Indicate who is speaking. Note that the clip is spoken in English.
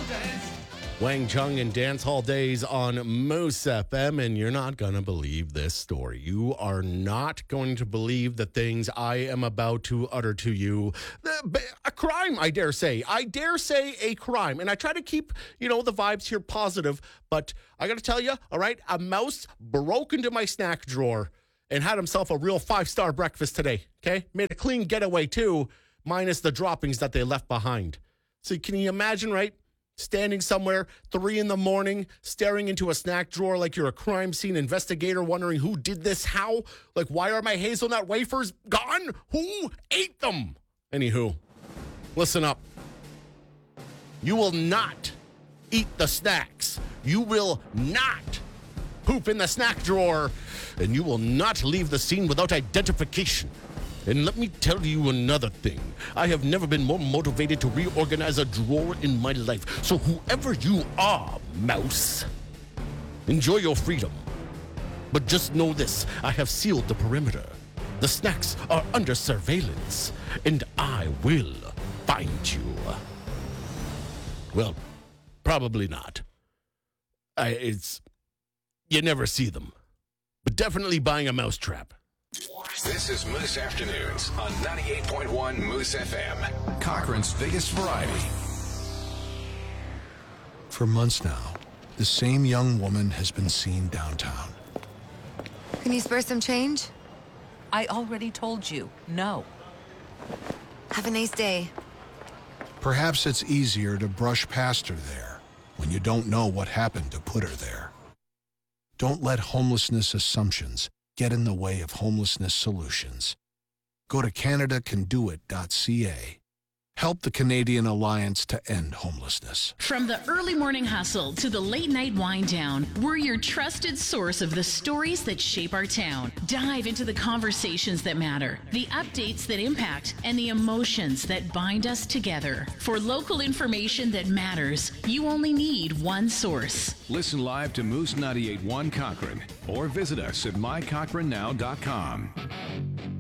Speaker 1: Wang Chung and Dance Hall Days on Moose FM, and you're not going to believe this story. You are not going to believe the things I am about to utter to you. A crime, I dare say. I dare say a crime. And I try to keep, the vibes here positive, but I got to tell you, all right, a mouse broke into my snack drawer and had himself a real 5-star breakfast today, okay? Made a clean getaway, too, minus the droppings that they left behind. So can you imagine, right? Standing somewhere, 3 a.m, staring into a snack drawer like you're a crime scene investigator wondering who did this, how? Like, why are my hazelnut wafers gone? Who ate them? Anywho, listen up. You will not eat the snacks. You will not poop in the snack drawer. And you will not leave the scene without identification. And let me tell you another thing. I have never been more motivated to reorganize a drawer in my life. So whoever you are, mouse, enjoy your freedom. But just know this, I have sealed the perimeter. The snacks are under surveillance, and I will find you. Well, probably not. You never see them. But definitely buying a mousetrap.
Speaker 2: This is Moose Afternoons on 98.1 Moose FM. Cochrane's biggest variety.
Speaker 3: For months now, the same young woman has been seen downtown.
Speaker 4: Can you spare some change?
Speaker 5: I already told you, no.
Speaker 4: Have a nice day.
Speaker 3: Perhaps it's easier to brush past her there when you don't know what happened to put her there. Don't let homelessness assumptions get in the way of homelessness solutions. Go to CanadaCanDoIt.ca. Help the Canadian Alliance to End Homelessness.
Speaker 6: From the early morning hustle to the late night wind down, we're your trusted source of the stories that shape our town. Dive into the conversations that matter, the updates that impact, and the emotions that bind us together. For local information that matters, you only need one source.
Speaker 2: Listen live to Moose 98.1 Cochrane or visit us at mycochranenow.com.